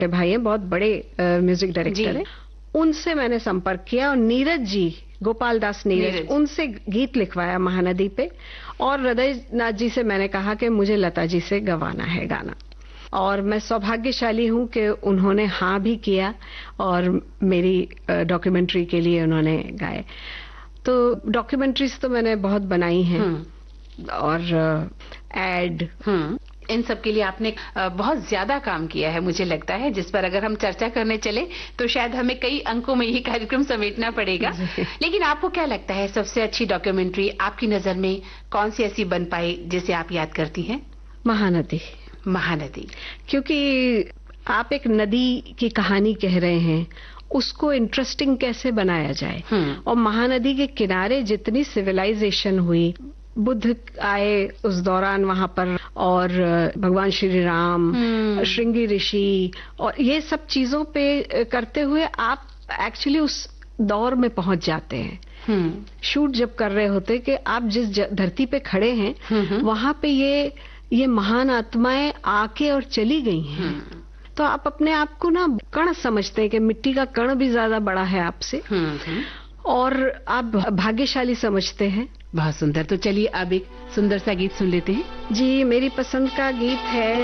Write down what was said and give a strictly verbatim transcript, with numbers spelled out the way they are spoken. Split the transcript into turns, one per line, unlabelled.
भाई हैं, बहुत बड़े म्यूजिक डायरेक्टर हैं, उनसे मैंने संपर्क किया और नीरज जी, गोपाल दास नीरज, नीरज उनसे गीत लिखवाया महानदी पे। और हृदय नाथ जी से मैंने कहा कि मुझे लता जी से गवाना है गाना, और मैं सौभाग्यशाली हूं कि उन्होंने हाँ भी किया और मेरी डॉक्यूमेंट्री के लिए उन्होंने गाए। तो डॉक्यूमेंट्रीज तो मैंने बहुत बनाई हैं और एड,
इन सब के लिए आपने बहुत ज्यादा काम किया है मुझे लगता है, जिस पर अगर हम चर्चा करने चले तो शायद हमें कई अंकों में ये कार्यक्रम समेटना पड़ेगा। लेकिन आपको क्या लगता है सबसे अच्छी डॉक्यूमेंट्री आपकी नजर में कौन सी ऐसी बन पाई जिसे आप याद करती हैं?
महानदी।
महानदी,
क्योंकि आप एक नदी की कहानी कह रहे हैं, उसको इंटरेस्टिंग कैसे बनाया जाए। और महानदी के किनारे जितनी सिविलाइजेशन हुई, बुद्ध आए उस दौरान वहां पर, और भगवान श्री राम, श्रृंगी ऋषि, और ये सब चीजों पे करते हुए आप एक्चुअली उस दौर में पहुंच जाते हैं। शूट जब कर रहे होते कि आप जिस धरती पे खड़े हैं वहां पे ये ये महान आत्माएं आके और चली गई हैं। तो आप अपने आप को ना कण समझते हैं कि मिट्टी का कण भी ज्यादा बड़ा है आपसे, और आप भाग्यशाली समझते हैं।
बहुत सुंदर। तो चलिए अब एक सुंदर सा गीत सुन लेते हैं।
जी, मेरी पसंद का गीत है